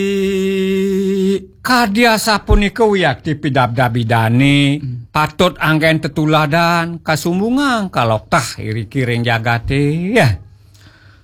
Kadia sapunika wiyakti pidabda-bidane patut anggen tetuladan kasumbungan kalau tah iri kiring jagate ya.